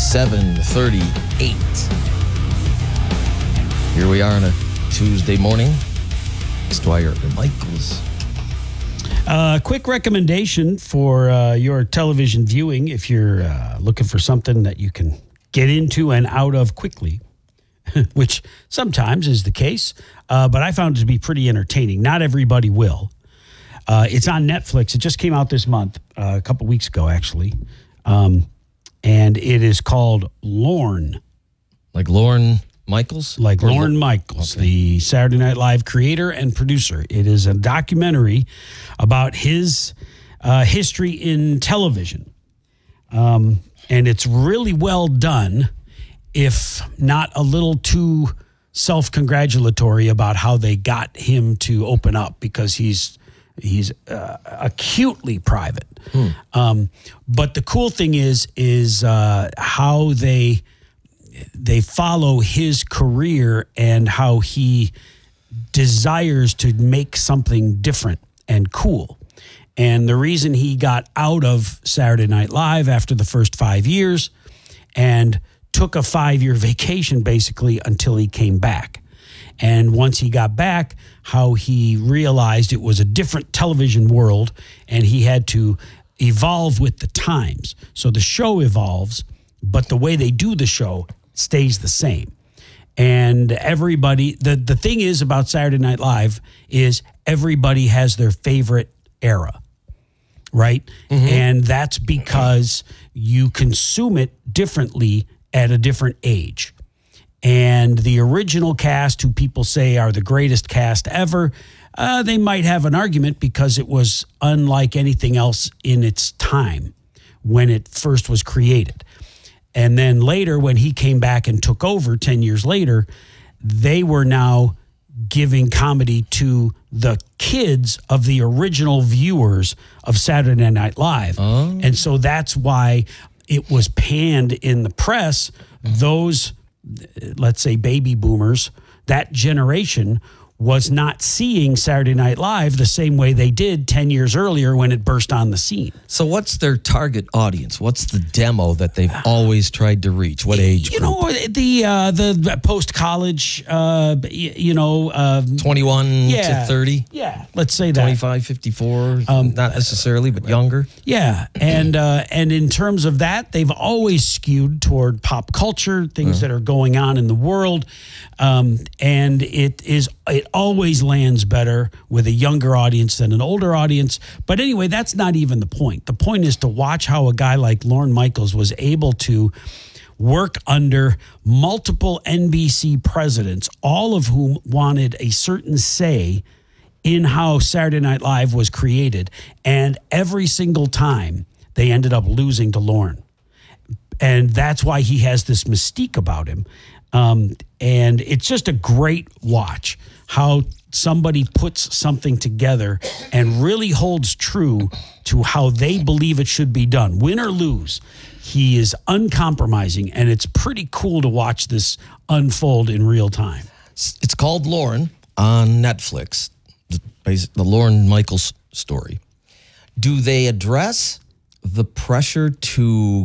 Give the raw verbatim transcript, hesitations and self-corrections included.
seven thirty-eight. Here we are on a Tuesday morning. It's Dwyer and Michaels. Uh, quick recommendation for uh, your television viewing if you're uh, looking for something that you can get into and out of quickly, which sometimes is the case, uh, but I found it to be pretty entertaining. Not everybody will. Uh, it's on Netflix. It just came out this month, uh, a couple weeks ago, actually, um, and it is called Lorne. Like Lorne Michaels? Like Or Lorne Lo- Michaels, Okay. the Saturday Night Live creator and producer. It is a documentary about his uh, history in television. Um, and it's really well done, if not a little too self-congratulatory about how they got him to open up, because he's he's uh, acutely private. Hmm. Um, but the cool thing is, is uh, how they... they follow his career and how he desires to make something different and cool. And the reason he got out of Saturday Night Live after the first five years and took a five-year vacation basically until he came back. And once he got back, how he realized it was a different television world and he had to evolve with the times. So the show evolves, but the way they do the show stays the same. And everybody, the, the thing is about Saturday Night Live is everybody has their favorite era, right? Mm-hmm. And that's because you consume it differently at a different age. And the original cast, who people say are the greatest cast ever, uh, they might have an argument because it was unlike anything else in its time when it first was created. And then later, when he came back and took over ten years later, they were now giving comedy to the kids of the original viewers of Saturday Night Live. Oh. And so that's why it was panned in the press. Those, let's say, baby boomers, that generation was not seeing Saturday Night Live the same way they did ten years earlier when it burst on the scene. So what's their target audience? What's the demo that they've always tried to reach? What age You group? know, the uh, the post-college, uh, you know. Uh, twenty-one yeah, to thirty? Yeah, let's say that. twenty-five, fifty-four, um, not necessarily, but younger? Yeah, and uh, and in terms of that, they've always skewed toward pop culture, things uh-huh. that are going on in the world, um, and it is it always lands better with a younger audience than an older audience. But anyway, that's not even the point. The point is to watch how a guy like Lorne Michaels was able to work under multiple N B C presidents, all of whom wanted a certain say in how Saturday Night Live was created. And every single time they ended up losing to Lorne. And that's why he has this mystique about him. Um, and it's just a great watch how somebody puts something together and really holds true to how they believe it should be done. Win or lose, he is uncompromising, and it's pretty cool to watch this unfold in real time. It's called Lorne on Netflix, the, the Lorne Michaels story. Do they address the pressure to